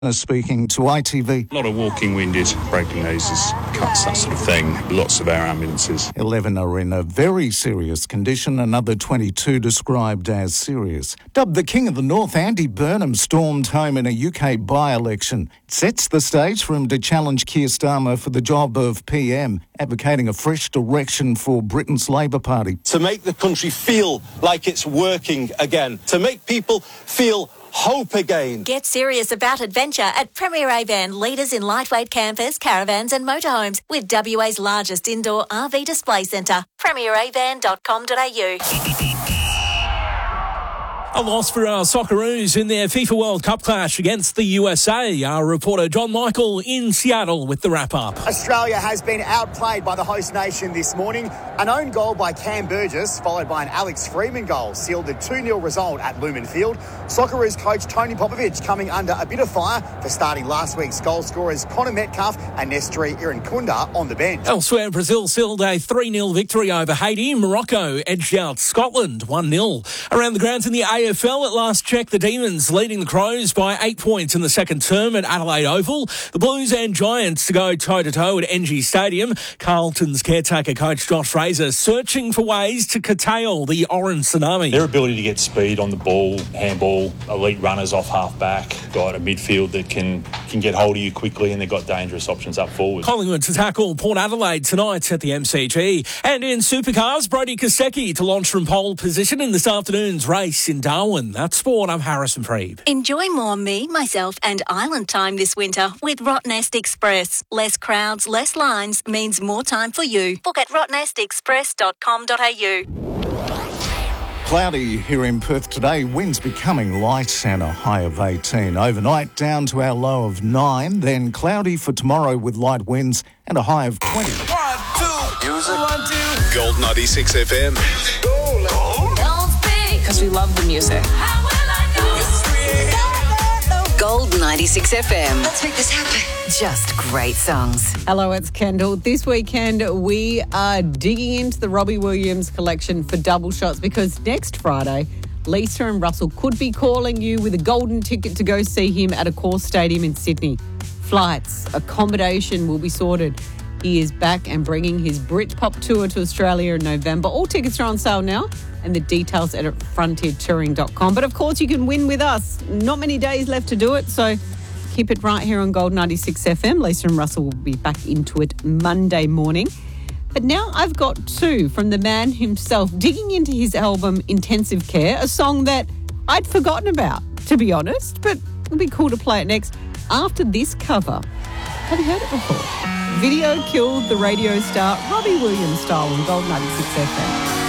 Speaking to ITV. A lot of walking wounded, broken noses, cuts, that sort of thing. Lots of air ambulances. 11 are in a very serious condition, another 22 described as serious. Dubbed the King of the North, Andy Burnham stormed home in a UK by-election. It sets the stage for him to challenge Keir Starmer for the job of PM, advocating a fresh direction for Britain's Labour Party. To make the country feel like it's working again, to make people feel hope again. Get serious about adventure at Premier Avan, leaders in lightweight campers, caravans and motorhomes, with WA's largest indoor RV display centre. premieravan.com.au. A loss for our Socceroos in their FIFA World Cup clash against the USA. Our reporter John Michael in Seattle with the wrap-up. Australia has been outplayed by the host nation this morning. An own goal by Cam Burgess, followed by an Alex Freeman goal, sealed the 2-0 result at Lumen Field. Socceroos coach Tony Popovic coming under a bit of fire for starting last week's goal scorers Connor Metcalf and Nestri Irankunda on the bench. Elsewhere, Brazil sealed a 3-0 victory over Haiti. Morocco edged out Scotland 1-0. Around the grounds in the AFL at last check, the Demons leading the Crows by 8 points in the second term at Adelaide Oval. The Blues and Giants to go toe-to-toe at NG Stadium. Carlton's caretaker coach Josh Fraser searching for ways to curtail the Orange Tsunami. Their ability to get speed on the ball, handball, elite runners off half-back, got a midfield that can get hold of you quickly, and they've got dangerous options up forward. Collingwood to tackle Port Adelaide tonight at the MCG. And in supercars, Brody Kostecki to launch from pole position in this afternoon's race in Darwin. That's sport. I'm Harrison Freeb. Enjoy more me, myself and island time this winter with Rottnest Express. Less crowds, less lines means more time for you. Book at rottnestexpress.com.au. Cloudy here in Perth today, winds becoming light and a high of 18. Overnight down to our low of 9, then cloudy for tomorrow with light winds and a high of 20. 1, 2, music. 1, 2. Gold 96 FM. Because we love the music. Gold 96 FM. Let's make this happen. Just great songs. Hello, it's Kendall. This weekend, we are digging into the Robbie Williams collection for double shots because next Friday, Lisa and Russell could be calling you with a golden ticket to go see him at a course stadium in Sydney. Flights, accommodation will be sorted. He is back and bringing his Britpop tour to Australia in November. All tickets are on sale now, and the details are at frontiertouring.com. But of course, you can win with us. Not many days left to do it, so keep it right here on Gold 96 FM. Lisa and Russell will be back into it Monday morning. But now I've got two from the man himself, digging into his album Intensive Care, a song that I'd forgotten about, to be honest, but it'll be cool to play it next after this cover. Have you heard it before? Video killed the radio star Robbie Williams style on Gold 96 FM.